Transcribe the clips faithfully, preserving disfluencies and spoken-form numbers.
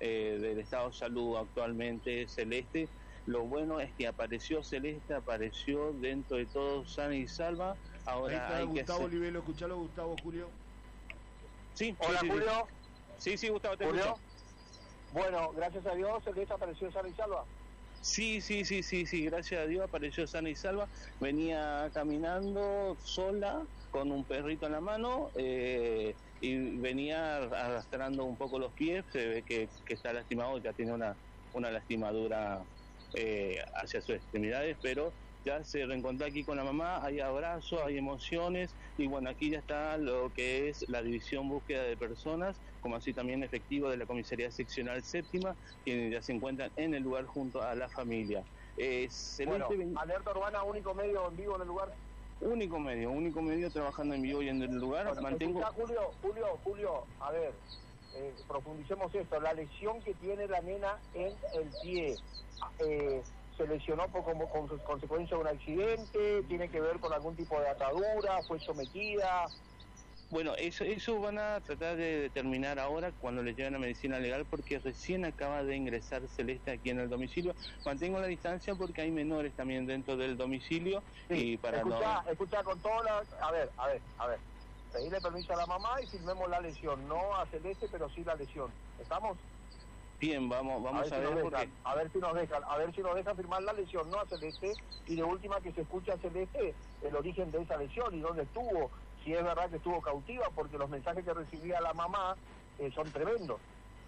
eh, del estado de salud actualmente Celeste. Lo bueno es que apareció Celeste, apareció dentro de todo sana y salva. Ahora ahí está hay Gustavo que Olivelo, escuchalo Gustavo, Julio. Sí, Hola, sí, Julio. Sí, sí, sí, Gustavo, te Julio. escucho. Bueno, gracias a Dios, Celeste apareció sana y salva. Sí, sí, sí, sí, sí, gracias a Dios apareció sana y salva. Venía caminando sola con un perrito en la mano eh, y venía arrastrando un poco los pies. Se ve que, que está lastimado, ya tiene una, una lastimadura eh, hacia sus extremidades, pero ya se reencontró aquí con la mamá, hay abrazos, hay emociones, y bueno, aquí ya está lo que es la división búsqueda de personas, como así también efectivo de la Comisaría Seccional Séptima, quienes ya se encuentran en el lugar junto a la familia. Eh, bueno, ven... Alerta Urbana, único medio en vivo en el lugar. Único medio, único medio trabajando en vivo y en el lugar. Bueno, mantengo... escucha, Julio, Julio, Julio, a ver, eh, profundicemos esto, la lesión que tiene la nena en el pie, eh, se lesionó por, como con consecuencia de un accidente, tiene que ver con algún tipo de atadura, fue sometida. Bueno, eso eso van a tratar de determinar ahora cuando le llegan a medicina legal, porque recién acaba de ingresar Celeste aquí en el domicilio. Mantengo la distancia porque hay menores también dentro del domicilio. Sí, y para escuchá, no... escuchá con toda la... A ver, a ver, a ver. Pedirle permiso a la mamá y firmemos la lesión, no a Celeste, pero sí la lesión. ¿Estamos? Bien, vamos, vamos a ver, a ver, si porque... a ver si nos dejan, a ver si nos dejan firmar la lesión, no a Celeste, y de última que se escuche a Celeste el origen de esa lesión y dónde estuvo, si es verdad que estuvo cautiva, porque los mensajes que recibía la mamá eh, son tremendos.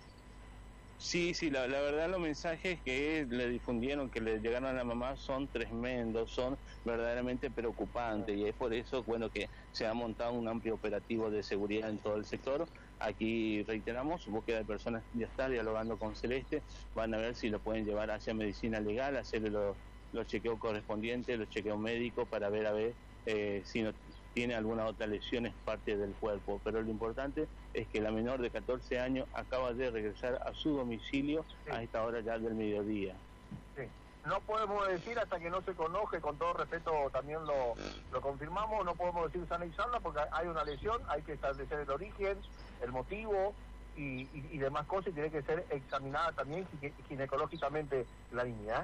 Sí, sí, la, la verdad los mensajes que le difundieron, que le llegaron a la mamá son tremendos, son verdaderamente preocupantes, y es por eso, bueno, que se ha montado un amplio operativo de seguridad en todo el sector. Aquí reiteramos, búsqueda de personas ya está dialogando con Celeste, van a ver si lo pueden llevar hacia medicina legal, hacerle los, los chequeos correspondientes, los chequeos médicos para ver a ver eh, si no tiene alguna otra lesión, es parte del cuerpo, pero lo importante es que la menor de catorce años acaba de regresar a su domicilio sí. a esta hora ya del mediodía. Sí. No podemos decir hasta que no se conoce, con todo respeto también lo, lo confirmamos, no podemos decir sana y salva porque hay una lesión, hay que establecer el origen, el motivo y, y, y demás cosas, y tiene que ser examinada también ginecológicamente la niña, ¿eh?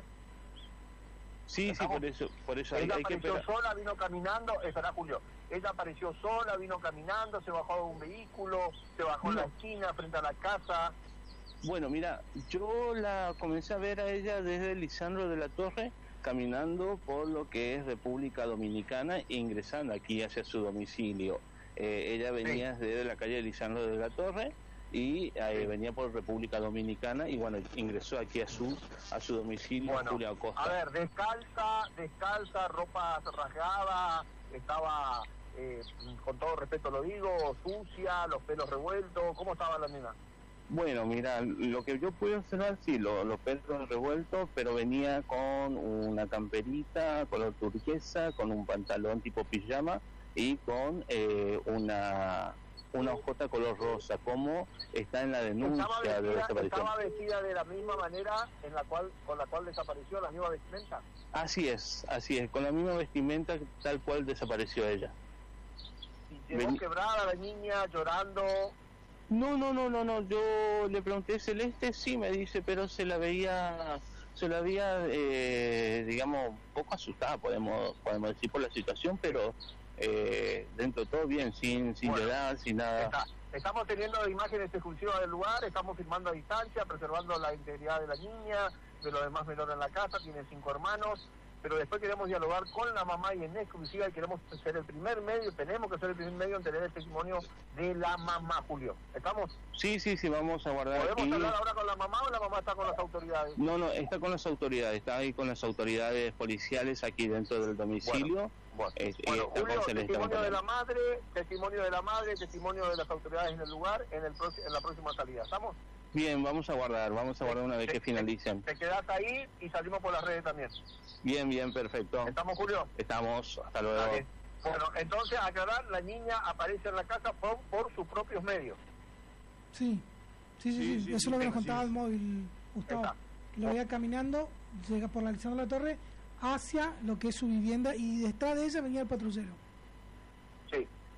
Sí, ¿estamos? sí, por eso, por eso ella hay, hay apareció que esperar. sola, vino caminando, estará Julio, ella apareció sola, vino caminando, se bajó de un vehículo, se bajó no. en la esquina frente a la casa. Bueno, mira, yo la comencé a ver a ella desde Lisandro de la Torre, caminando por lo que es República Dominicana e ingresando aquí hacia su domicilio. Eh, ella venía sí. desde la calle Lisandro de la Torre y eh, sí. venía por República Dominicana y bueno, ingresó aquí a su a su domicilio, bueno, Julia Acosta. A ver, descalza, descalza, ropa rasgada, estaba, eh, con todo respeto lo digo, sucia, los pelos revueltos, ¿cómo estaba la nena? Bueno, mira, lo que yo pude observar, sí, los lo pelos revueltos, pero venía con una camperita color turquesa, con un pantalón tipo pijama y con eh, una una hojota color rosa, como está en la denuncia vestida, de desaparición. ¿Estaba vestida de la misma manera en la cual con la cual desapareció, la misma vestimenta? Así es, así es, con la misma vestimenta tal cual desapareció ella. ¿Y llegó Ven... quebrada la niña, llorando? No, no, no, no, no, yo le pregunté, Celeste, sí, me dice, pero se la veía, se la veía, eh, digamos, un poco asustada, podemos podemos decir, por la situación, pero eh, dentro de todo bien, sin sin bueno, llorar, sin nada. Está. Estamos teniendo imágenes exclusivas del lugar, estamos filmando a distancia, preservando la integridad de la niña, de los demás menores en la casa, tiene cinco hermanos, pero después queremos dialogar con la mamá y en exclusiva y queremos ser el primer medio, tenemos que ser el primer medio en tener el testimonio de la mamá, Julio. ¿Estamos? Sí, sí, sí, vamos a guardar. ¿Podemos aquí... hablar ahora con la mamá o la mamá está con las autoridades? No, no, está con las autoridades, está ahí con las autoridades policiales aquí dentro del domicilio. Bueno. Bueno, eh, bueno Julio, testimonio de la madre, testimonio de la madre, testimonio de las autoridades en el lugar, en el en la próxima salida. ¿Estamos? Bien, vamos a guardar, vamos a guardar una vez te, que finalicen. Te, te quedas ahí y salimos por las redes también. Bien, bien, perfecto. ¿Estamos, Julio? Estamos, hasta luego. Vale. Bueno, entonces, aclarar, la niña aparece en la casa por, por sus propios medios. Sí, sí, sí, sí, sí. Eso es lo que nos contaba el móvil, Gustavo. Está. Lo veía caminando, llega por la Lisandro de la Torre hacia lo que es su vivienda y detrás de ella venía el patrullero. Sí.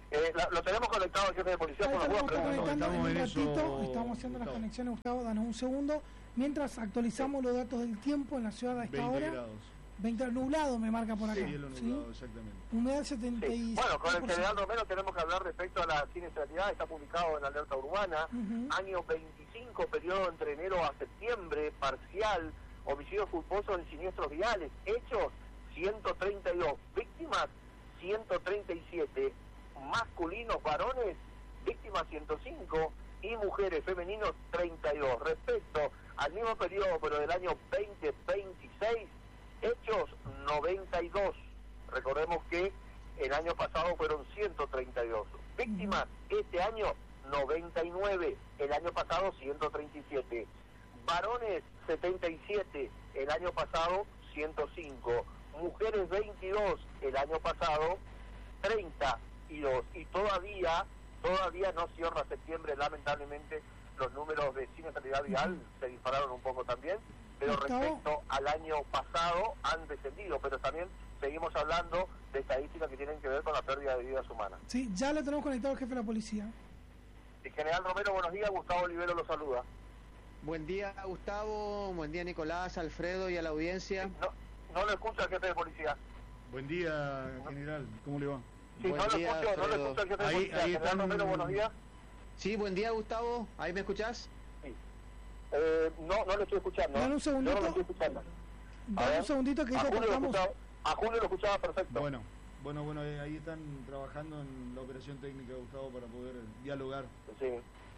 Eh, la, lo tenemos conectado al jefe de policía. Ahí por estamos la conectando estamos en un en ratito, eso, estamos haciendo las Gustavo. conexiones, Gustavo, danos un segundo. Mientras actualizamos los datos del tiempo en la ciudad a esta veinte hora. grados. veinte nublado me marca por acá. Cielo ¿sí? nublado, exactamente. Humedad setenta y seis por ciento. Sí. Bueno, con el general Romero tenemos que hablar respecto a la siniestralidad. Está publicado en la alerta urbana. Uh-huh. Año veinticinco, periodo entre enero a septiembre, parcial, homicidios culposos en siniestros viales, hechos ciento treinta y dos, víctimas ciento treinta y siete, masculinos, varones, víctimas ciento cinco y mujeres, femeninos treinta y dos. Respecto al mismo periodo, pero del año veinte veintiséis, hechos noventa y dos. Recordemos que el año pasado fueron ciento treinta y dos. Víctimas este año noventa y nueve, el año pasado ciento treinta y siete. Varones setenta y siete, el año pasado ciento cinco. Mujeres veintidós, el año pasado treinta y dos. Y todavía, todavía no cierra septiembre, lamentablemente los números de siniestralidad vial uh-huh. se dispararon un poco también, pero Gustavo, respecto al año pasado han descendido, pero también seguimos hablando de estadísticas que tienen que ver con la pérdida de vidas humanas. Sí, ya lo tenemos conectado al jefe de la policía. El general Romero, buenos días, Gustavo Olivero lo saluda. Buen día, Gustavo, buen día, Nicolás, Alfredo y a la audiencia. No, no lo escucha el jefe de policía. Buen día, general, ¿cómo le va? Sí, Buen no lo día, escucho, no lo Alfredo. escucho el jefe de Ahí- policía. ahí General están- Romero, buenos días. Sí, buen día, Gustavo, ¿ahí me escuchás? Sí. Eh, no, no lo estoy escuchando. Dale un segundito. Yo no lo estoy escuchando. A Dame ver. un segundito que A ya Julio, lo cortamos. escuchaba, a Julio lo escuchaba perfecto. Bueno, bueno, bueno, eh, ahí están trabajando en la operación técnica, Gustavo, para poder dialogar. Sí.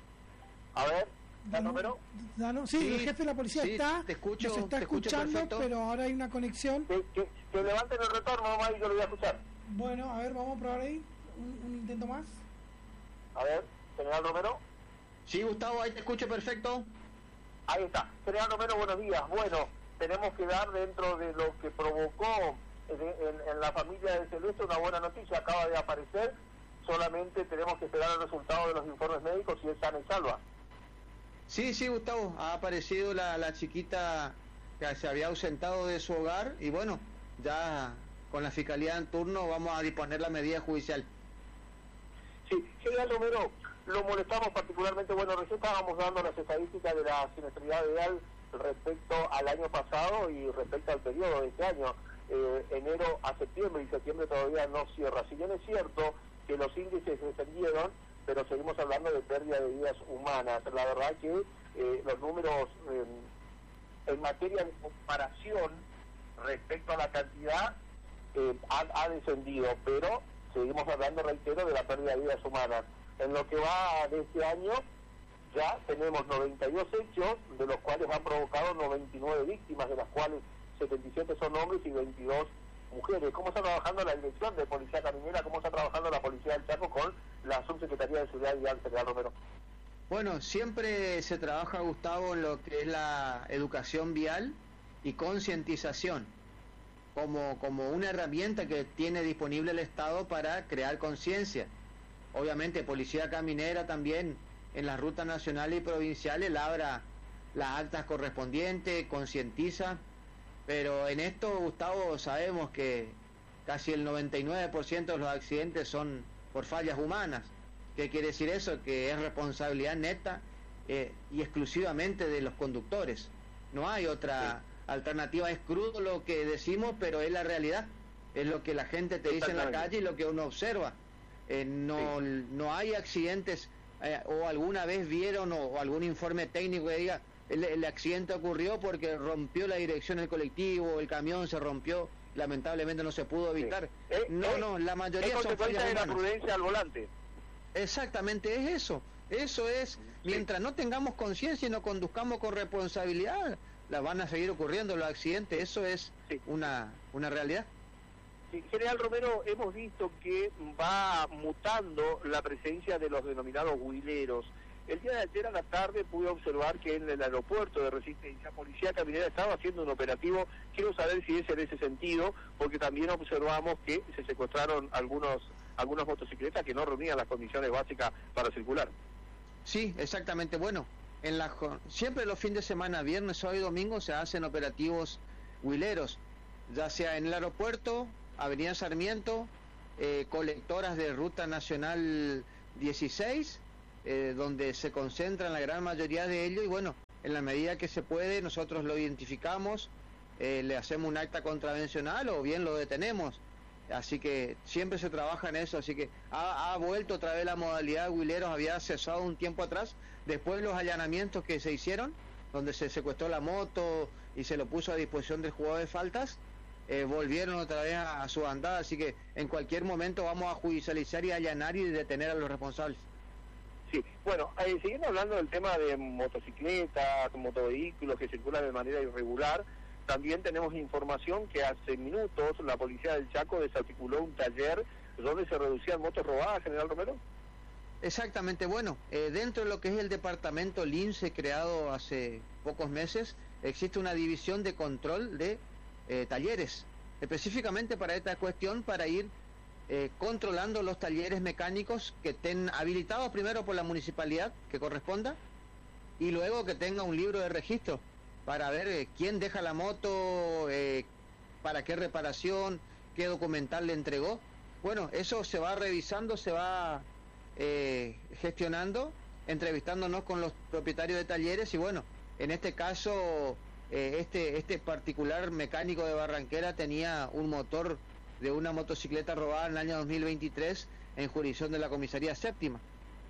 A ver, ¿está Danos- número? danos- sí, Sí, el jefe de la policía sí, está, te escucho, nos está te escucho escuchando, perfecto. pero ahora hay una conexión. Que, que, que levanten el retorno nomás y yo lo voy a escuchar. Bueno, a ver, vamos a probar ahí. Un, un intento más. A ver, general Romero. Sí, Gustavo, ahí te escucho perfecto. Ahí está. General Romero, buenos días. Bueno, tenemos que dar dentro de lo que provocó en, en- en la familia de Celeste una buena noticia. Acaba de aparecer. Solamente tenemos que esperar el resultado de los informes médicos y es sana y salva. Sí, sí, Gustavo, ha aparecido la, la chiquita que se había ausentado de su hogar y bueno, ya con la fiscalía en turno vamos a disponer la medida judicial. Sí, general Romero, lo molestamos particularmente, bueno, recién estábamos dando las estadísticas de la siniestralidad vial respecto al año pasado y respecto al periodo de este año, eh, enero a septiembre, y septiembre todavía no cierra. Si bien es cierto que los índices descendieron, pero seguimos hablando de pérdida de vidas humanas. La verdad que eh, los números eh, en materia de comparación respecto a la cantidad eh, ha, ha descendido, pero seguimos hablando, reitero, de la pérdida de vidas humanas. En lo que va de este año ya tenemos noventa y dos hechos, de los cuales han provocado noventa y nueve víctimas, de las cuales setenta y siete son hombres y veintidós mujeres. ¿Cómo está trabajando la Dirección de Policía Caminera? ¿Cómo está trabajando la Policía del Chaco con la Subsecretaría de Seguridad Vial, general Romero? Bueno, siempre se trabaja, Gustavo, en lo que es la educación vial y concientización como, como una herramienta que tiene disponible el Estado para crear conciencia. Obviamente, Policía Caminera también en las rutas nacionales y provinciales labra las actas correspondientes, concientiza, pero en esto, Gustavo, sabemos que casi el noventa y nueve por ciento de los accidentes son por fallas humanas. ¿Qué quiere decir eso? Que es responsabilidad neta eh, y exclusivamente de los conductores. No hay otra sí. alternativa, es crudo lo que decimos, pero es la realidad. Es lo que la gente te dice en la calle y lo que uno observa. Eh, no, sí. no hay accidentes, eh, o alguna vez vieron o, o algún informe técnico que diga el, el accidente ocurrió porque rompió la dirección del colectivo, el camión se rompió, lamentablemente no se pudo evitar. Sí. Eh, no, eh, no, la mayoría es son fallas de la humanas. prudencia al volante. Exactamente, es eso. Eso es, sí. Mientras no tengamos conciencia y no conduzcamos con responsabilidad, la van a seguir ocurriendo los accidentes. Eso es sí. una, una realidad. Sí, general Romero, hemos visto que va mutando la presencia de los denominados huileros. El día de ayer a la tarde pude observar que en el aeropuerto de Resistencia, Policía Caminera estaba haciendo un operativo. Quiero saber si es en ese sentido, porque también observamos que se secuestraron algunos algunas motocicletas que no reunían las condiciones básicas para circular. Sí, exactamente. Bueno, en la, siempre los fines de semana, viernes, sábado y domingo, se hacen operativos huileros, ya sea en el aeropuerto, Avenida Sarmiento, eh, colectoras de Ruta Nacional dieciséis, eh, donde se concentran la gran mayoría de ellos, y bueno, en la medida que se puede nosotros lo identificamos, eh, le hacemos un acta contravencional o bien lo detenemos. Así que siempre se trabaja en eso, así que ha, ha vuelto otra vez la modalidad. Huileros había cesado un tiempo atrás, después de los allanamientos que se hicieron, donde se secuestró la moto y se lo puso a disposición del jugador de faltas, eh, volvieron otra vez a, a su andada, así que en cualquier momento vamos a judicializar y allanar y detener a los responsables. Sí, bueno, eh, siguiendo hablando del tema de motocicletas, motovehículos que circulan de manera irregular, también tenemos información que hace minutos la policía del Chaco desarticuló un taller donde se reducían motos robadas, General Romero. Exactamente, bueno, eh, dentro de lo que es el departamento Lince creado hace pocos meses, existe una división de control de eh, talleres, específicamente para esta cuestión, para ir eh, controlando los talleres mecánicos que estén habilitados primero por la municipalidad que corresponda, y luego que tenga un libro de registro para ver eh, quién deja la moto, eh, para qué reparación, qué documental le entregó. Bueno, eso se va revisando, se va eh, gestionando, entrevistándonos con los propietarios de talleres, y bueno, en este caso, eh, este, este particular mecánico de Barranquera tenía un motor de una motocicleta robada en el año dos mil veintitrés en jurisdicción de la comisaría séptima.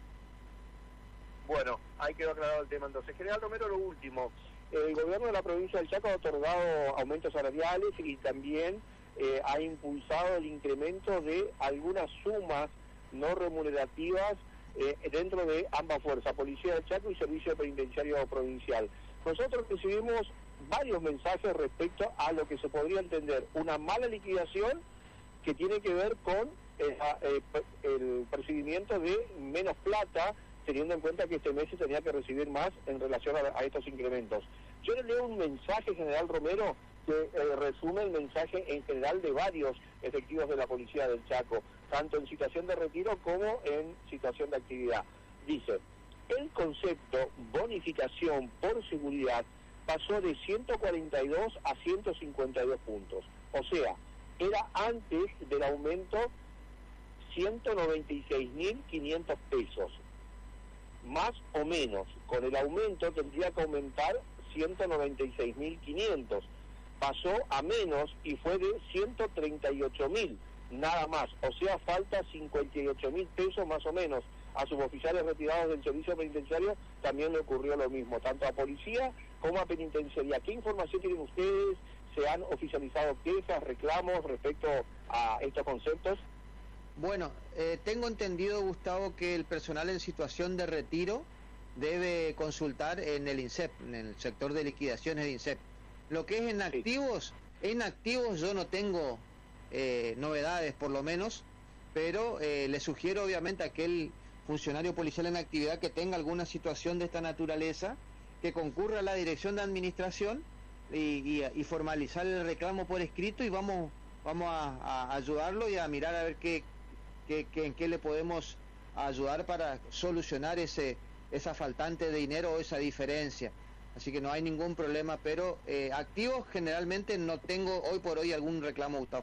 Bueno, ahí quedó aclarado el tema entonces. General Romero, lo último. El gobierno de la provincia del Chaco ha otorgado aumentos salariales y también eh, ha impulsado el incremento de algunas sumas no remunerativas eh, dentro de ambas fuerzas, Policía del Chaco y Servicio Penitenciario Provincial. Nosotros recibimos varios mensajes respecto a lo que se podría entender una mala liquidación que tiene que ver con eh, eh, el percibimiento de menos plata, teniendo en cuenta que este mes se tenía que recibir más en relación a, a estos incrementos. Yo le leo un mensaje, General Romero, que eh, resume el mensaje en general de varios efectivos de la Policía del Chaco, tanto en situación de retiro como en situación de actividad. Dice, el concepto bonificación por seguridad pasó de ciento cuarenta y dos a ciento cincuenta y dos puntos. O sea, era antes del aumento ciento noventa y seis mil quinientos pesos. Más o menos, con el aumento tendría que aumentar ciento noventa y seis mil quinientos. Pasó a menos y fue de ciento treinta y ocho mil, nada más. O sea, falta cincuenta y ocho mil pesos más o menos. A suboficiales retirados del servicio penitenciario también le ocurrió lo mismo, tanto a policía como a penitenciaría. ¿Qué información tienen ustedes? ¿Se han oficializado quejas, reclamos respecto a estos conceptos? Bueno, eh, tengo entendido, Gustavo, que el personal en situación de retiro debe consultar en el INSEP, en el sector de liquidaciones de INSEP. Lo que es en activos, en activos yo no tengo eh, novedades por lo menos, pero eh, le sugiero obviamente a aquel funcionario policial en actividad que tenga alguna situación de esta naturaleza, que concurra a la dirección de administración y, y, y formalizar el reclamo por escrito, y vamos, vamos a, a ayudarlo y a mirar a ver qué Que, que, en qué le podemos ayudar para solucionar ese esa faltante de dinero o esa diferencia. Así que no hay ningún problema, pero eh, activos generalmente no tengo hoy por hoy algún reclamo, Gustavo.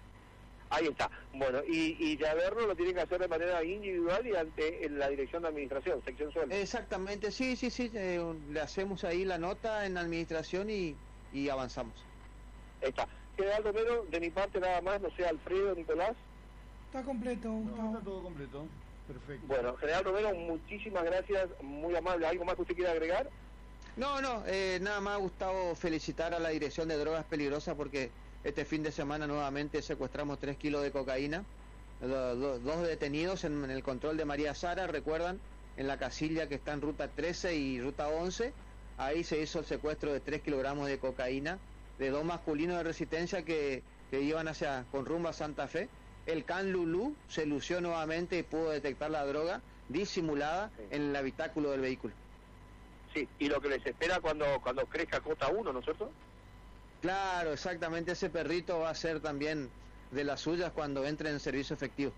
Ahí está. Bueno, y, y de haberlo lo tienen que hacer de manera individual y ante la dirección de administración, sección sueldo. Exactamente, sí, sí, sí, eh, le hacemos ahí la nota en administración y, y avanzamos. Ahí está. General Romero, de mi parte nada más, no sé, Alfredo, Nicolás. Está completo, Gustavo. No, está todo completo. Perfecto. Bueno, General Romero, muchísimas gracias, muy amable. ¿Algo más que usted quiera agregar? No, no, eh, nada más, Gustavo, felicitar a la Dirección de Drogas Peligrosas porque este fin de semana nuevamente secuestramos tres kilos de cocaína, do, do, dos detenidos en, en el control de María Sara, recuerdan, en la casilla que está en ruta trece y ruta once, ahí se hizo el secuestro de tres kilogramos de cocaína, de dos masculinos de resistencia que, que iban hacia, con rumbo a Santa Fe. El can Lulú se lució nuevamente y pudo detectar la droga disimulada sí. en el habitáculo del vehículo. Sí, y lo que les espera cuando cuando crezca J uno, ¿no es cierto? Claro, exactamente, ese perrito va a ser también de las suyas cuando entre en servicio efectivo.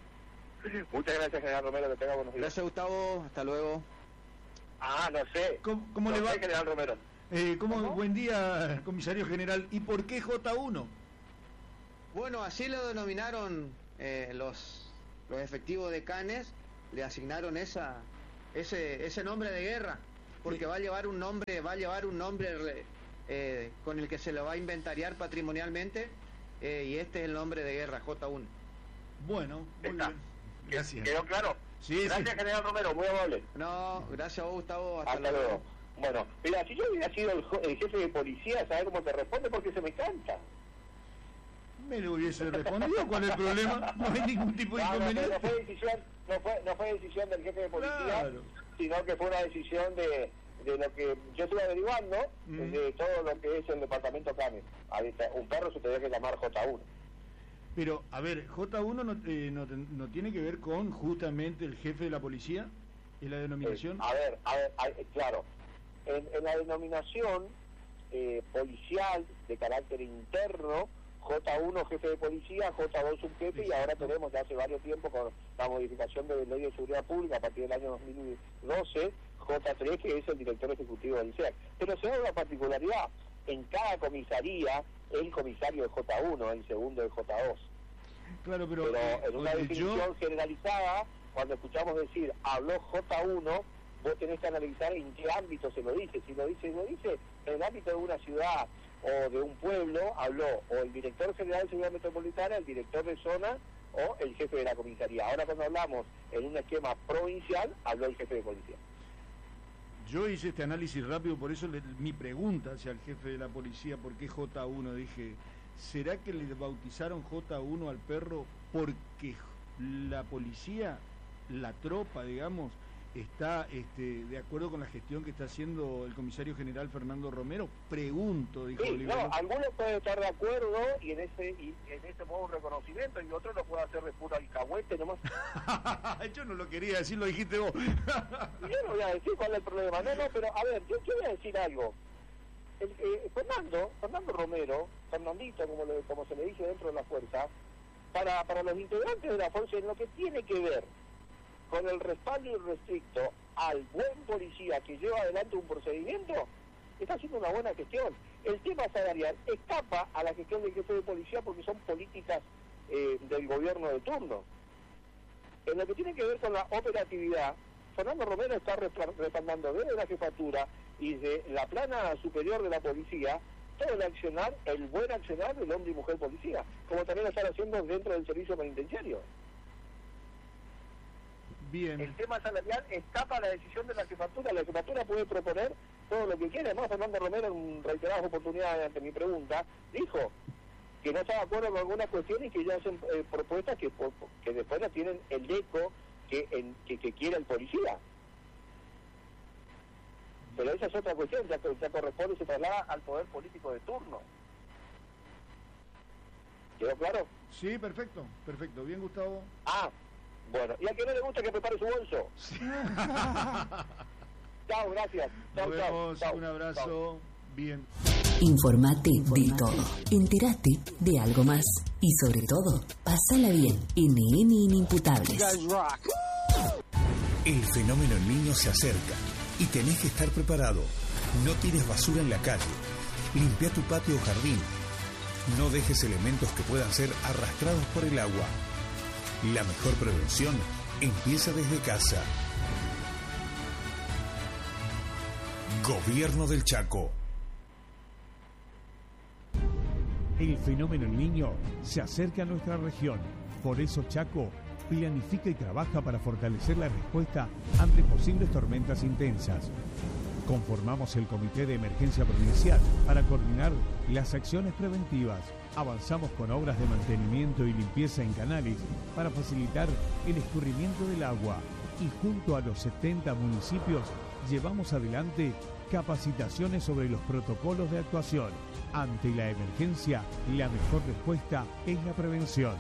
Muchas gracias, General Romero, que tenga buenos días. Gracias, Gustavo, hasta luego. Ah, no sé. ¿Cómo, cómo no le va? sé, General Romero. Eh, ¿cómo? Buen día, comisario general. ¿Y por qué J uno? Bueno, así lo denominaron eh, los, los efectivos de Canes le asignaron esa ese ese nombre de guerra, porque va a llevar un nombre, va a llevar un nombre eh, con el que se lo va a inventariar patrimonialmente, eh, y este es el nombre de guerra, J uno. Bueno, muy Está. bien. Gracias. ¿Quedó claro? Sí, Gracias, sí. general Romero, muy amable. No, gracias a vos, Gustavo, hasta, Hasta luego. luego. Bueno, mira, si yo hubiera sido el, jo- el jefe de policía, ¿sabes cómo te responde? Porque se me canta. Me lo hubiese respondido, ¿cuál es el problema? No hay ningún tipo de No, no, inconveniente. no fue decisión, no fue, no fue decisión del jefe de policía, Claro. sino que fue una decisión de, de lo que yo estuve averiguando, Mm. de todo lo que es el departamento Canes. Ahorita, un perro se tendría que llamar J uno. Pero, a ver, J uno no, eh, no, ten- no tiene que ver con justamente el jefe de la policía, ¿es la denominación? Eh, a ver, a ver, a- eh, claro, en, en la denominación eh, policial de carácter interno, J uno jefe de policía, J dos subjefe, y ahora tenemos ya hace varios tiempo con la modificación de la ley de seguridad pública a partir del año dos mil doce, J tres, que es el director ejecutivo del I C E A C. Pero se da una particularidad, en cada comisaría el comisario de J uno, el segundo de J dos. Claro, pero, Pero eh, en una oye, definición yo, generalizada, cuando escuchamos decir habló J uno, vos tenés que analizar en qué ámbito se lo dice. Si lo dice, lo dice en el ámbito de una ciudad o de un pueblo, habló o el director general de seguridad metropolitana, el director de zona o el jefe de la comisaría. Ahora cuando hablamos en un esquema provincial, habló el jefe de policía. yo hice este análisis rápido, por eso le- mi pregunta hacia el jefe de la policía, ¿por qué J uno? Dije, ¿será que le bautizaron J uno al perro porque la policía, la tropa, digamos, está este, de acuerdo con la gestión que está haciendo el comisario general Fernando Romero? Pregunto, dijo Sí, Oliver. no, algunos pueden estar de acuerdo y en ese y en ese modo un reconocimiento, y otros lo pueden hacer de puro alcahuete nomás. Yo no lo quería decir, lo dijiste vos. Yo no voy a decir cuál es el problema, no, no, pero a ver, yo, yo voy a decir algo. El, eh, Fernando, Fernando Romero, Fernandito, como, le- como se le dice dentro de la fuerza, para, para los integrantes de la fuerza, en lo que tiene que ver con el respaldo irrestricto al buen policía que lleva adelante un procedimiento, está haciendo una buena gestión. El tema salarial escapa a la gestión del jefe de policía porque son políticas eh, del gobierno de turno. En lo que tiene que ver con la operatividad, Fernando Romero está repla- respaldando desde la jefatura y de la plana superior de la policía todo el accionar, el buen accionar del hombre y mujer policía, como también lo están haciendo dentro del servicio penitenciario. Bien. El tema salarial escapa a la decisión de la jefatura. La jefatura puede proponer todo lo que quiera. Además, Fernando Romero, en reiteradas oportunidades ante mi pregunta, dijo que no está de acuerdo con algunas cuestiones y que ya hacen eh, propuestas que, por- que después no tienen el eco que, en, que, que quiere el policía. Pero esa es otra cuestión, ya, ya corresponde y se traslada al poder político de turno. ¿Quedó claro? Sí, perfecto, perfecto. Bien, Gustavo. Ah, bueno. ¿Y a que no le gusta que prepare su bolso? Chao, gracias. Chao, Nos chao, vemos, chao, un abrazo. chao. Bien. Informate de todo. Entérate de algo más. Y sobre todo, pásala bien. N N Inimputables. El fenómeno El Niño se acerca y tenés que estar preparado. No tires basura en la calle. Limpia tu patio o jardín. No dejes elementos que puedan ser arrastrados por el agua. La mejor prevención empieza desde casa. Gobierno del Chaco. El fenómeno El Niño se acerca a nuestra región. Por eso Chaco planifica y trabaja para fortalecer la respuesta ante posibles tormentas intensas. Conformamos el Comité de Emergencia Provincial para coordinar las acciones preventivas. Avanzamos con obras de mantenimiento y limpieza en canales para facilitar el escurrimiento del agua. Y junto a los setenta municipios llevamos adelante capacitaciones sobre los protocolos de actuación. Ante la emergencia, la mejor respuesta es la prevención.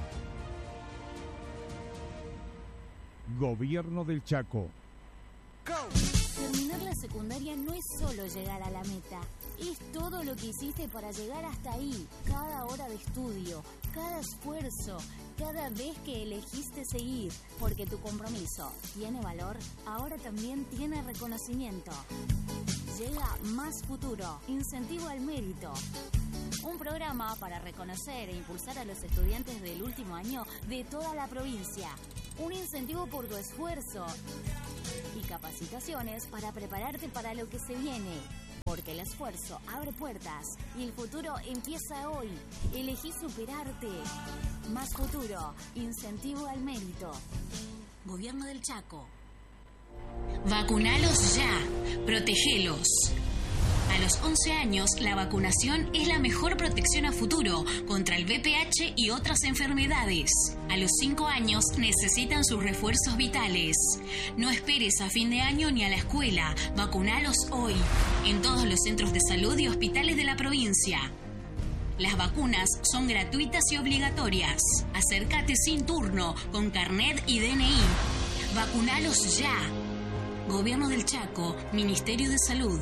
Gobierno del Chaco. Terminar la secundaria no es solo llegar a la meta, es todo lo que hiciste para llegar hasta ahí. Cada hora de estudio, cada esfuerzo, cada vez que elegiste seguir. Porque tu compromiso tiene valor, ahora también tiene reconocimiento. llega Más Futuro, Incentivo al Mérito. Un programa para reconocer e impulsar a los estudiantes del último año de toda la provincia. Un incentivo por tu esfuerzo y capacitaciones para prepararte para lo que se viene. Porque el esfuerzo abre puertas y el futuro empieza hoy. Elegí superarte. Más Futuro, Incentivo al Mérito. Gobierno del Chaco. Vacunalos ya, protegelos. A los once años, la vacunación es la mejor protección a futuro contra el V P H y otras enfermedades. A los cinco años necesitan sus refuerzos vitales. No esperes a fin de año ni a la escuela. Vacunalos hoy, en todos los centros de salud y hospitales de la provincia. Las vacunas son gratuitas y obligatorias. Acércate sin turno, con carnet y D N I. Vacunalos ya. Gobierno del Chaco, Ministerio de Salud.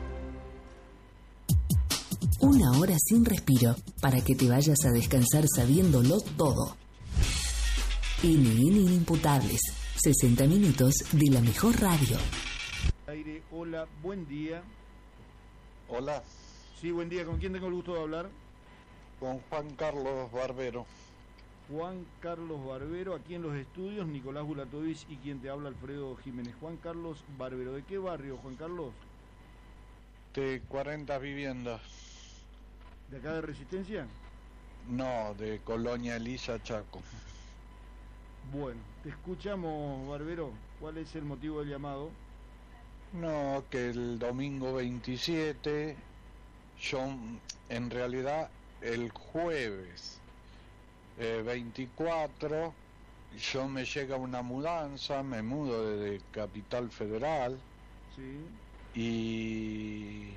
Una hora sin respiro para que te vayas a descansar sabiéndolo todo. N N Inimputables, sesenta minutos de la mejor radio. Aire, hola, buen día. Hola. Sí, buen día. ¿Con quién tengo el gusto de hablar? Con Juan Carlos Barbero. Juan Carlos Barbero, aquí en los estudios, Nicolás Bulatovich y quien te habla, Alfredo Jiménez. Juan Carlos Barbero, ¿de qué barrio, Juan Carlos? De cuarenta viviendas. ¿De acá de Resistencia? No, de Colonia Elisa, Chaco. Bueno, te escuchamos, Barbero. ¿Cuál es el motivo del llamado? No, que el domingo veintisiete, yo, en realidad, el jueves eh, veinticuatro, yo me llega una mudanza, me mudo desde Capital Federal. Sí. Y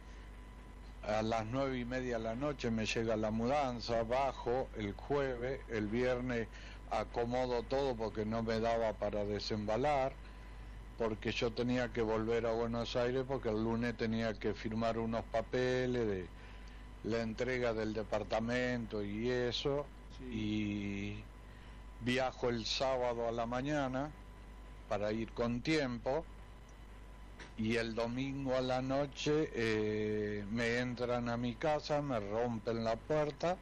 a las nueve y media de la noche me llega la mudanza, bajo el jueves, el viernes acomodo todo porque no me daba para desembalar, porque yo tenía que volver a Buenos Aires porque el lunes tenía que firmar unos papeles de la entrega del departamento y eso, sí. Y viajo el sábado a la mañana para ir con tiempo. Y el domingo a la noche eh, me entran a mi casa, me rompen la puerta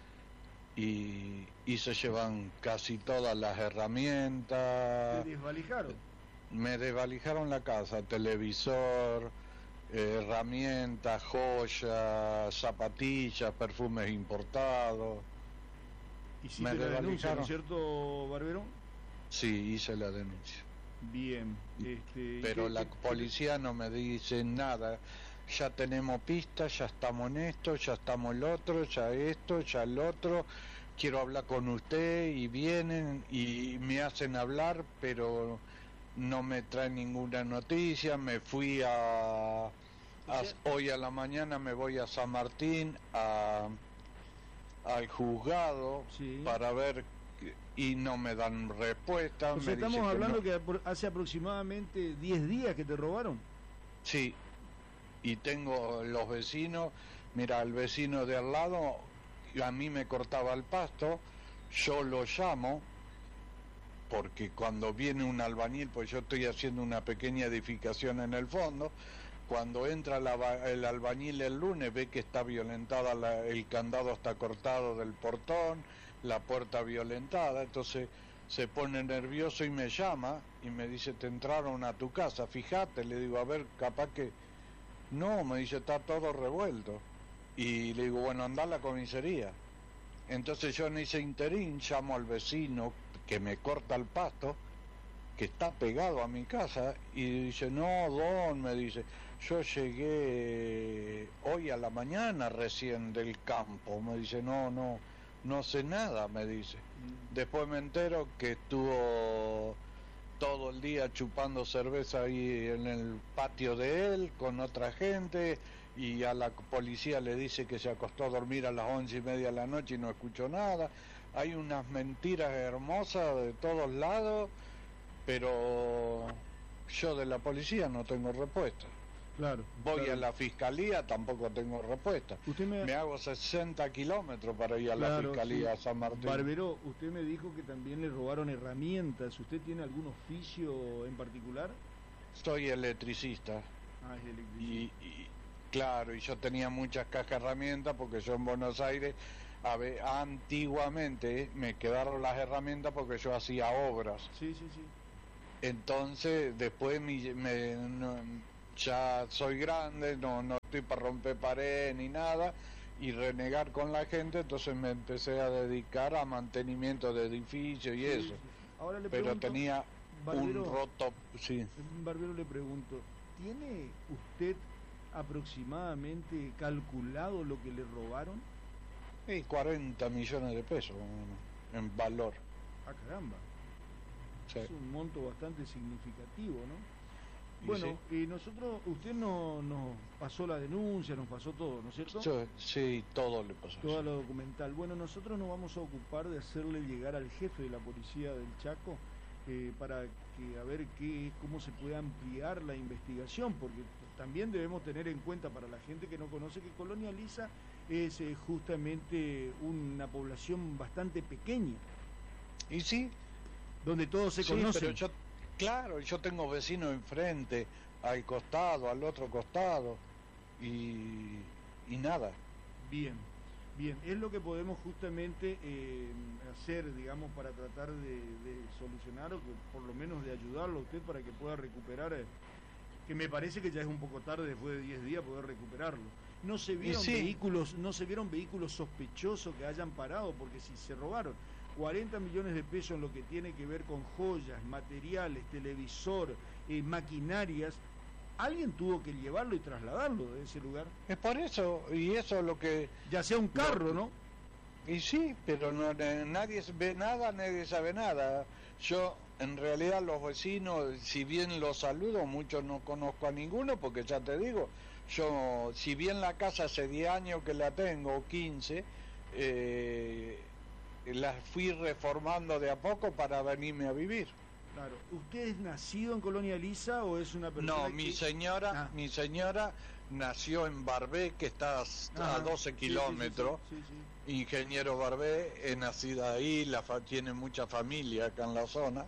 y, y se llevan casi todas las herramientas. ¿Te desvalijaron? Me desvalijaron la casa, televisor, eh, herramientas, joyas, zapatillas, perfumes importados. ¿Hiciste la denuncia, ¿no es cierto, Barbero? Sí, hice la denuncia. Bien, este, pero ¿qué, la qué, policía no me dice nada. Ya tenemos pistas, ya estamos en esto, ya estamos el otro, ya esto, ya el otro. Quiero hablar con usted y vienen y me hacen hablar, pero no me traen ninguna noticia. Me fui a, a hoy a la mañana me voy a San Martín a al juzgado, sí, para ver y no me dan respuesta. O sea, me estamos hablando que, no. que hace aproximadamente diez días que te robaron. Sí, y tengo los vecinos, mira, el vecino de al lado a mí me cortaba el pasto, yo lo llamo, porque cuando viene un albañil, pues yo estoy haciendo una pequeña edificación en el fondo, cuando entra la, el albañil el lunes ve que está violentada, la, el candado está cortado del portón, la puerta violentada, entonces se pone nervioso y me llama y me dice, te entraron a tu casa, fíjate, le digo, a ver, capaz que no, me dice, está todo revuelto, y le digo, bueno, anda a la comisaría. Entonces yo en ese interín llamo al vecino que me corta el pasto, que está pegado a mi casa, y dice, no, don, me dice, yo llegué hoy a la mañana recién del campo, me dice, no, no, no sé nada, me dice. Después me entero que estuvo todo el día chupando cerveza ahí en el patio de él con otra gente, y a la policía le dice que se acostó a dormir a las once y media de la noche y no escuchó nada. Hay unas mentiras hermosas de todos lados, pero yo de la policía no tengo respuesta. Claro. Voy claro. a la fiscalía, tampoco tengo respuesta. Usted me... me hago sesenta kilómetros para ir a claro, la fiscalía sí. a San Martín. Barbero, usted me dijo que también le robaron herramientas. ¿Usted tiene algún oficio en particular? Soy electricista. Ah, es de electricidad. Y, y claro, y yo tenía muchas cajas de herramientas porque yo en Buenos Aires, a ver, antiguamente me quedaron las herramientas porque yo hacía obras. Sí, sí, sí. Entonces, después me, me, no, ya soy grande, no, no estoy para romper pared ni nada, y renegar con la gente, entonces me empecé a dedicar a mantenimiento de edificios y sí, eso. Sí. Ahora le Pero pregunto, tenía Barbero, un roto, sí. Barbero, le pregunto, ¿tiene usted aproximadamente calculado lo que le robaron? Sí, cuarenta millones de pesos en valor. Ah, caramba. Sí. Es un monto bastante significativo, ¿no? Y bueno, sí. eh, nosotros, usted no, nos pasó la denuncia, nos pasó todo, ¿no es cierto? Sí, sí, todo le pasó. Toda la documental. Bueno, nosotros nos vamos a ocupar de hacerle llegar al jefe de la policía del Chaco eh, para que a ver qué, cómo se puede ampliar la investigación, porque también debemos tener en cuenta para la gente que no conoce que Colonia Lisa es eh, justamente una población bastante pequeña. Y sí, donde todos se sí, conocen. Pero yo, claro, yo tengo vecinos enfrente, al costado, al otro costado, y, y nada. Bien, bien, es lo que podemos justamente eh, hacer, digamos, para tratar de, de solucionar o que, por lo menos de ayudarlo a usted para que pueda recuperar, eh, que me parece que ya es un poco tarde después de diez días poder recuperarlo. No se vieron sí. vehículos, no se vieron vehículos sospechosos que hayan parado, porque si se robaron cuarenta millones de pesos en lo que tiene que ver con joyas, materiales, televisor, eh, maquinarias, alguien tuvo que llevarlo y trasladarlo de ese lugar. Es por eso, y eso es lo que... Ya sea un carro, ¿no? Y sí, pero no, nadie ve nada, nadie sabe nada. Yo, en realidad, los vecinos, si bien los saludo, muchos no conozco a ninguno, porque ya te digo, yo, si bien la casa hace diez años que la tengo, o quince, eh... las fui reformando de a poco para venirme a vivir. Claro. ¿Usted es nacido en Colonia Lisa o es una persona No, que... mi señora, ah. mi señora nació en Barbé, que está a doce kilómetros. Sí, sí, sí, sí, sí. Ingeniero Barbé, es nacida ahí, la fa tiene mucha familia acá en la zona.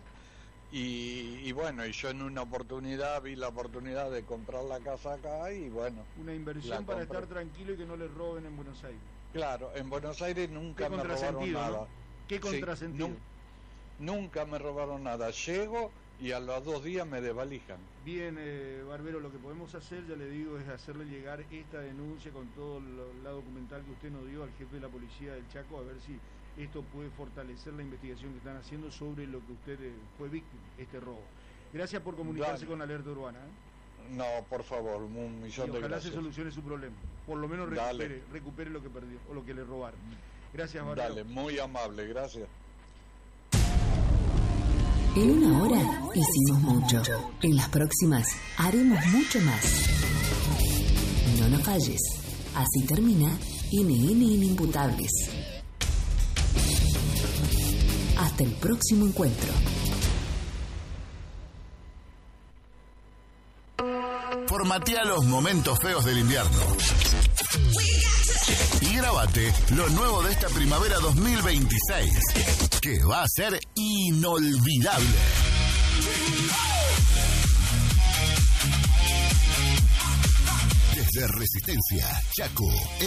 Y, y bueno, y yo en una oportunidad vi la oportunidad de comprar la casa acá y bueno. Una inversión para estar tranquilo y que no le roben en Buenos Aires. Claro, en Buenos Aires nunca me robaron nada. ¿No? ¿Qué contrasentido? Sí, nunca me robaron nada. Llego y a los dos días me desvalijan. Bien, eh, Barbero, lo que podemos hacer, ya le digo, es hacerle llegar esta denuncia con todo lo, la documental que usted nos dio al jefe de la policía del Chaco, a ver si esto puede fortalecer la investigación que están haciendo sobre lo que usted eh, fue víctima, este robo. Gracias por comunicarse Dale. con Alerta Urbana. ¿eh? No, por favor, un millón y de ojalá gracias. se solucione su problema. Por lo menos recupere, recupere lo que perdió o lo que le robaron. Gracias, Barbero. Dale, muy amable, gracias. En una hora hicimos mucho. En las próximas haremos mucho más. No nos falles. Así termina N N Inimputables. Hasta el próximo encuentro. Formatea los momentos feos del invierno. Y grábate lo nuevo de esta primavera dos mil veintiséis, que va a ser inolvidable. Desde Resistencia, Chaco.